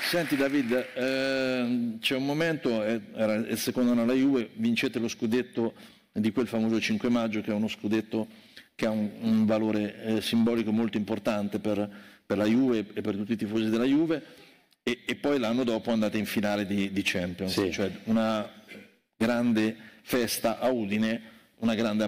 Senti David, c'è un momento, era il secondo anno alla Juve, vincete lo scudetto di quel famoso 5 maggio, che è uno scudetto che ha un valore simbolico molto importante per la Juve e per tutti i tifosi della Juve, e poi l'anno dopo andate in finale di Champions, Sì. cioè una grande festa a Udine, una grande